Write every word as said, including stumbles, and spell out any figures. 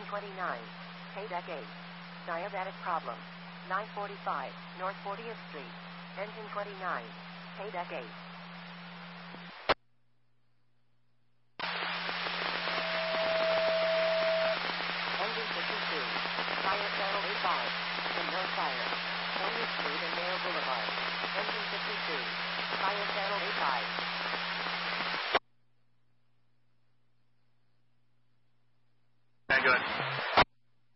twenty-nine. Paydeck eight. Diabetic problem. nine forty-five, North fortieth Street. Engine twenty-nine. Paydeck eight. Engine fifty-two. Fire channel A five. And no fire. Henry Street and Mayor Boulevard. Engine fifty-two.